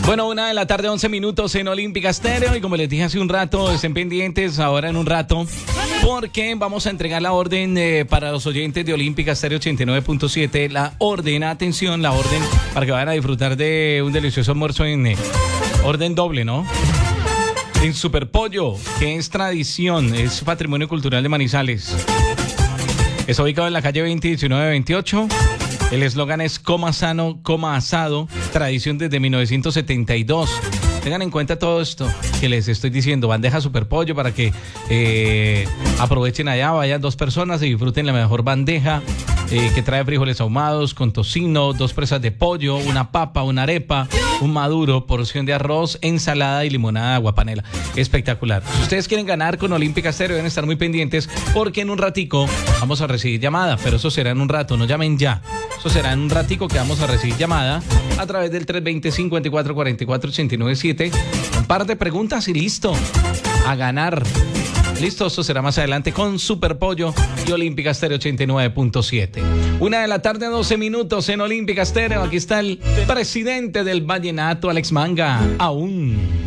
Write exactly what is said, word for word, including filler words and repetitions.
Bueno, una de la tarde, once minutos en Olímpica Estéreo. Y como les dije hace un rato, estén pendientes ahora en un rato, porque vamos a entregar la orden eh, para los oyentes de Olímpica Estéreo ochenta y nueve punto siete. La orden, atención, la orden para que vayan a disfrutar de un delicioso almuerzo en eh, orden doble, ¿no? En Superpollo, que es tradición, es patrimonio cultural de Manizales. Está ubicado en la calle veinte diecinueve veintiocho. El eslogan es coma sano, coma asado, tradición desde mil novecientos setenta y dos. Tengan en cuenta todo esto que les estoy diciendo. Bandeja Superpollo para que eh, aprovechen allá, vayan dos personas y disfruten la mejor bandeja eh, que trae frijoles ahumados con tocino, dos presas de pollo, una papa, una arepa, un maduro, porción de arroz, ensalada y limonada de aguapanela. Espectacular. Si ustedes quieren ganar con Olímpica Estéreo, deben estar muy pendientes porque en un ratico vamos a recibir llamada, pero eso será en un rato, no llamen ya. Eso será en un ratico que vamos a recibir llamada a través del tres dos cero, cinco cuatro cuatro cuatro, ocho nueve siete. Un par de preguntas y listo. A ganar. Listo, eso será más adelante con Superpollo y Olímpica Estéreo ochenta y nueve punto siete. Una de la tarde, doce minutos en Olímpica Estéreo. Aquí está el presidente del vallenato, Alex Manga. Aún.